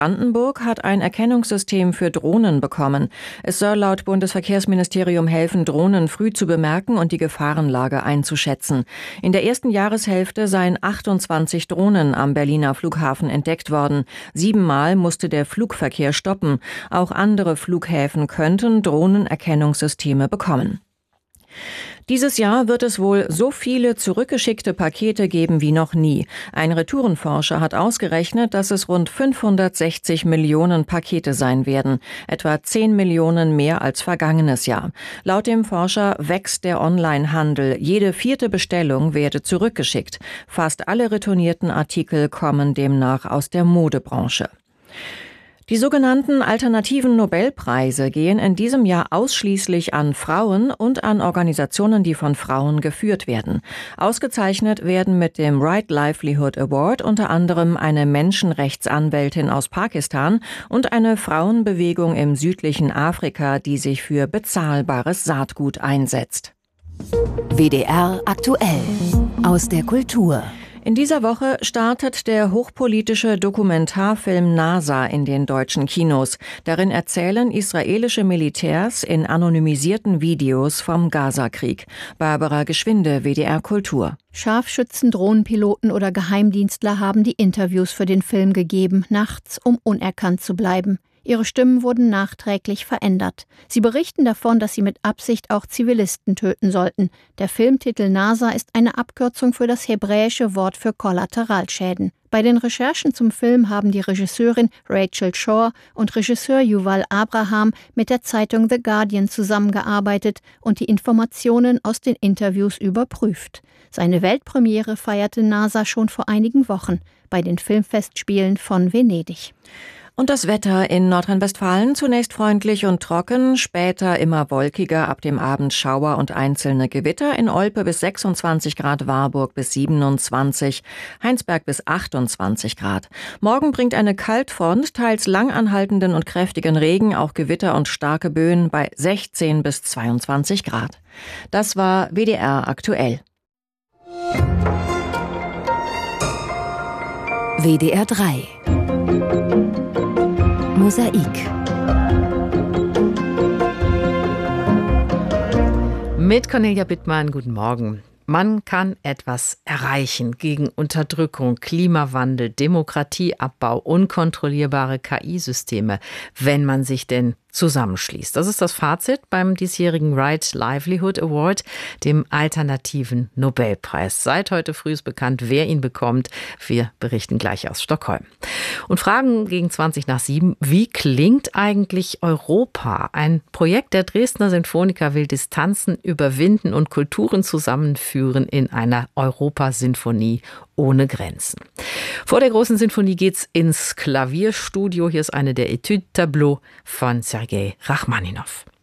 Brandenburg hat ein Erkennungssystem für Drohnen bekommen. Es soll laut Bundesverkehrsministerium helfen, Drohnen früh zu bemerken und die Gefahrenlage einzuschätzen. In der ersten Jahreshälfte seien 28 Drohnen am Berliner Flughafen entdeckt worden. 7-mal musste der Flugverkehr stoppen. Auch andere Flughäfen könnten Drohnenerkennungssysteme bekommen. Dieses Jahr wird es wohl so viele zurückgeschickte Pakete geben wie noch nie. Ein Retourenforscher hat ausgerechnet, dass es rund 560 Millionen Pakete sein werden, etwa 10 Millionen mehr als vergangenes Jahr. Laut dem Forscher wächst der Onlinehandel. Jede 4. Bestellung werde zurückgeschickt. Fast alle retournierten Artikel kommen demnach aus der Modebranche. Die sogenannten alternativen Nobelpreise gehen in diesem Jahr ausschließlich an Frauen und an Organisationen, die von Frauen geführt werden. Ausgezeichnet werden mit dem Right Livelihood Award unter anderem eine Menschenrechtsanwältin aus Pakistan und eine Frauenbewegung im südlichen Afrika, die sich für bezahlbares Saatgut einsetzt. WDR aktuell aus der Kultur. In dieser Woche startet der hochpolitische Dokumentarfilm NASA in den deutschen Kinos. Darin erzählen israelische Militärs in anonymisierten Videos vom Gazakrieg. Barbara Geschwinde, WDR Kultur. Scharfschützen, Drohnenpiloten oder Geheimdienstler haben die Interviews für den Film gegeben, nachts, um unerkannt zu bleiben. Ihre Stimmen wurden nachträglich verändert. Sie berichten davon, dass sie mit Absicht auch Zivilisten töten sollten. Der Filmtitel NASA ist eine Abkürzung für das hebräische Wort für Kollateralschäden. Bei den Recherchen zum Film haben die Regisseurin Rachel Shore und Regisseur Yuval Abraham mit der Zeitung The Guardian zusammengearbeitet und die Informationen aus den Interviews überprüft. Seine Weltpremiere feierte NASA schon vor einigen Wochen bei den Filmfestspielen von Venedig. Und das Wetter in Nordrhein-Westfalen zunächst freundlich und trocken, später immer wolkiger, ab dem Abend Schauer und einzelne Gewitter, in Olpe bis 26 Grad, Warburg bis 27, Heinsberg bis 28 Grad. Morgen bringt eine Kaltfront, teils langanhaltenden und kräftigen Regen, auch Gewitter und starke Böen bei 16 bis 22 Grad. Das war WDR aktuell. WDR 3 Mosaik. Mit Cornelia Bittmann, guten Morgen. Man kann etwas erreichen gegen Unterdrückung, Klimawandel, Demokratieabbau, unkontrollierbare KI-Systeme, wenn man sich denn zusammenschließt. Das ist das Fazit beim diesjährigen Right Livelihood Award, dem alternativen Nobelpreis. Seit heute früh ist bekannt, wer ihn bekommt. Wir berichten gleich aus Stockholm. Und fragen gegen 7:20, wie klingt eigentlich Europa? Ein Projekt der Dresdner Sinfoniker will Distanzen überwinden und Kulturen zusammenführen in einer Europasinfonie ohne Grenzen. Vor der großen Sinfonie geht's ins Klavierstudio. Hier ist eine der Etudes-Tableaux von Sergei Rachmaninow.